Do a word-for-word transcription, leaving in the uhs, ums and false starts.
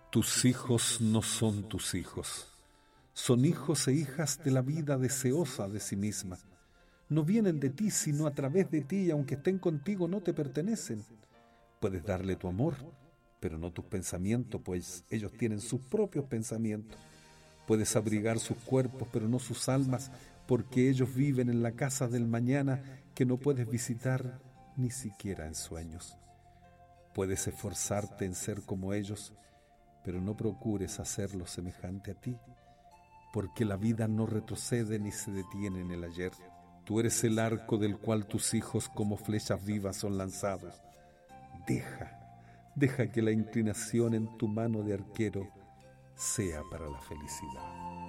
Tus hijos no son tus hijos. Son hijos e hijas de la vida deseosa de sí misma. No vienen de ti, sino a través de ti, y aunque estén contigo, no te pertenecen. Puedes darle tu amor, pero no tus pensamientos, pues ellos tienen sus propios pensamientos. Puedes abrigar sus cuerpos, pero no sus almas, porque ellos viven en la casa del mañana que no puedes visitar ni siquiera en sueños. Puedes esforzarte en ser como ellos, pero no procures hacerlo semejante a ti, porque la vida no retrocede ni se detiene en el ayer. Tú eres el arco del cual tus hijos como flechas vivas son lanzados. Deja, deja que la inclinación en tu mano de arquero sea para la felicidad.